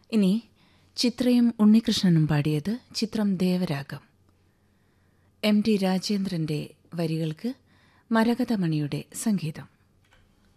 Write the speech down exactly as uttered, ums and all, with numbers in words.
ഇനി ചിത്രയും ഉണ്ണികൃഷ്ണനും പാടിയത് ചിത്രം ദേവരാഗം. എം ടി രാജേന്ദ്രന്റെ വരികൾക്ക് മരകതമണിയുടെ സംഗീതം.